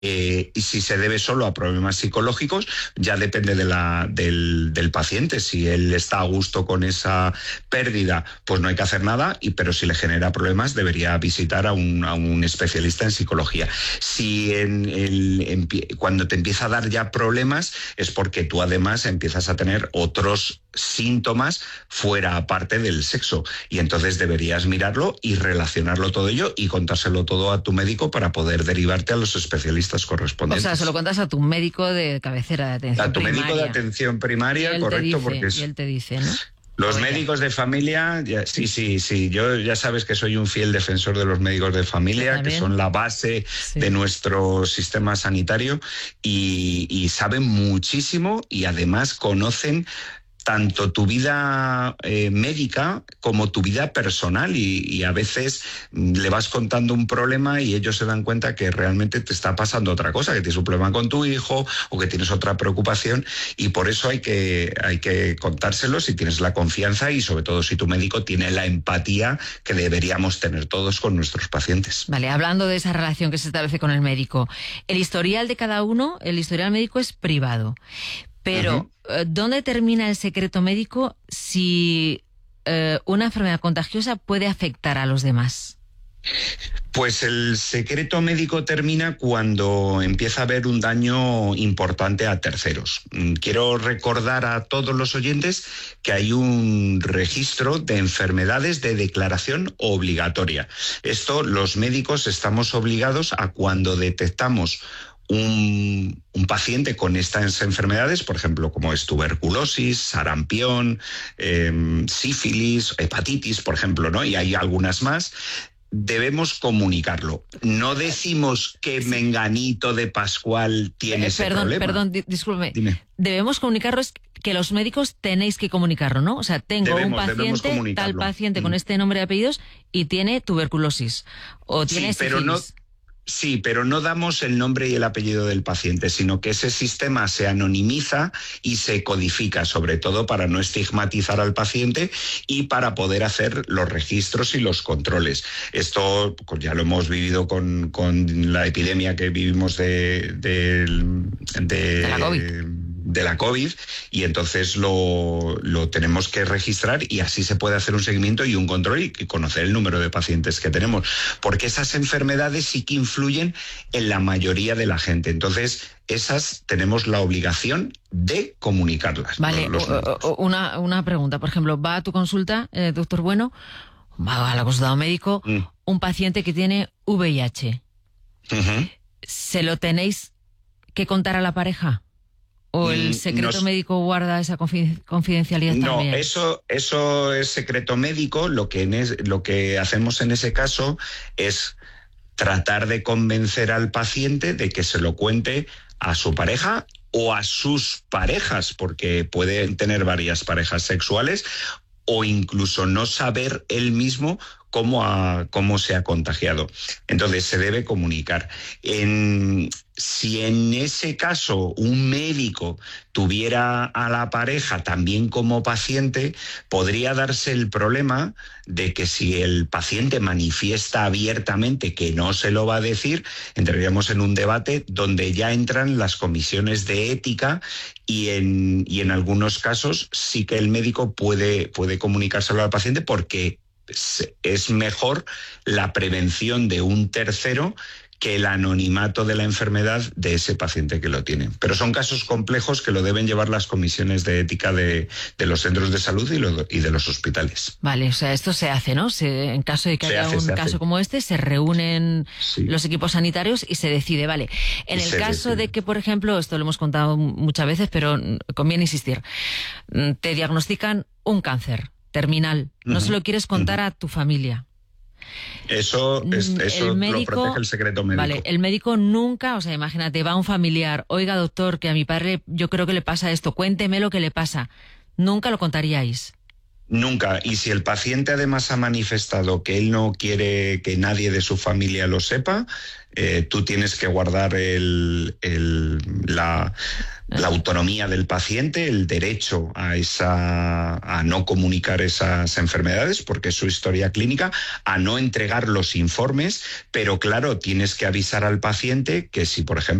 Y si se debe solo a problemas psicológicos, ya depende del paciente. Si él está a gusto con esa pérdida, pues no hay que hacer nada, pero si le genera problemas, debería visitar a un especialista en psicología. Si cuando te empieza a dar ya problemas, es porque tú además empiezas a tener otros síntomas fuera aparte del sexo, y entonces deberías mirarlo y relacionarlo todo ello y contárselo todo a tu médico para poder derivarte a los especialistas correspondientes. O sea, se lo cuentas a tu médico de cabecera de atención primaria. A tu médico de atención primaria, correcto, y él te dice, ¿no? Los médicos de familia, sí, yo ya sabes que soy un fiel defensor de los médicos de familia, que son la base de nuestro sistema sanitario, y saben muchísimo y además conocen tanto tu vida médica como tu vida personal, y a veces le vas contando un problema y ellos se dan cuenta que realmente te está pasando otra cosa, que tienes un problema con tu hijo o que tienes otra preocupación, y por eso hay que contárselo si tienes la confianza y sobre todo si tu médico tiene la empatía que deberíamos tener todos con nuestros pacientes. Vale, hablando de esa relación que se establece con el médico, el historial de cada uno, el historial médico es privado. Pero, ¿dónde termina el secreto médico si una enfermedad contagiosa puede afectar a los demás? Pues el secreto médico termina cuando empieza a haber un daño importante a terceros. Quiero recordar a todos los oyentes que hay un registro de enfermedades de declaración obligatoria. Esto, los médicos estamos obligados a, cuando detectamos un paciente con estas enfermedades, por ejemplo, como es tuberculosis, sarampión, sífilis, hepatitis, por ejemplo, ¿no? Y hay algunas más, debemos comunicarlo. No decimos que Menganito de Pascual tiene ese problema. Perdón, discúlpeme. Dime. Debemos comunicarlo, es que los médicos tenéis que comunicarlo, ¿no? O sea, tengo un paciente, tal paciente con este nombre y apellidos, y tiene tuberculosis, o tiene sífilis. Sí, pero no damos el nombre y el apellido del paciente, sino que ese sistema se anonimiza y se codifica, sobre todo para no estigmatizar al paciente y para poder hacer los registros y los controles. Esto pues, ya lo hemos vivido con la epidemia que vivimos de la COVID. De la COVID, y entonces lo tenemos que registrar, y así se puede hacer un seguimiento y un control y conocer el número de pacientes que tenemos, porque esas enfermedades sí que influyen en la mayoría de la gente. Entonces, esas tenemos la obligación de comunicarlas. Vale, una pregunta. Por ejemplo, va a tu consulta, doctor Bueno, va a la consulta médico, un paciente que tiene VIH. ¿Se lo tenéis que contar a la pareja? ¿O el secreto médico guarda esa confidencialidad también? No, eso es secreto médico. Lo que hacemos en ese caso es tratar de convencer al paciente de que se lo cuente a su pareja o a sus parejas, porque pueden tener varias parejas sexuales, o incluso no saber él mismo cómo se ha contagiado. Entonces se debe comunicar. Si en ese caso un médico tuviera a la pareja también como paciente, podría darse el problema de que si el paciente manifiesta abiertamente que no se lo va a decir, entraríamos en un debate donde ya entran las comisiones de ética, y en algunos casos sí que el médico puede comunicárselo al paciente, porque es mejor la prevención de un tercero que el anonimato de la enfermedad de ese paciente que lo tiene. Pero son casos complejos que lo deben llevar las comisiones de ética de los centros de salud y de los hospitales. Vale, o sea, esto se hace, ¿no? En caso de que haya un caso como este, se reúnen los equipos sanitarios y se decide, vale. En el caso de que, por ejemplo, esto lo hemos contado muchas veces, pero conviene insistir, te diagnostican un cáncer terminal, no se lo quieres contar a tu familia. Eso lo protege el secreto médico. Vale, el médico nunca, o sea, imagínate, va un familiar, oiga doctor, que a mi padre yo creo que le pasa esto, cuénteme lo que le pasa. Nunca lo contaríais. Nunca. Y si el paciente además ha manifestado que él no quiere que nadie de su familia lo sepa, tú tienes que guardar La autonomía del paciente, el derecho a no comunicar esas enfermedades, porque es su historia clínica, a no entregar los informes, pero claro, tienes que avisar al paciente que si, por ejemplo,